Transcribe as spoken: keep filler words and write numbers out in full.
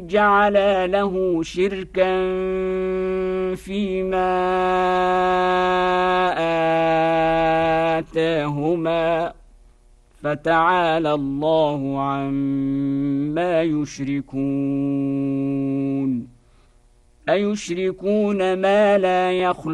جعلا له شركا فيما آتاهما فتعالى الله عما يشركون أيشركون ما لا يخلق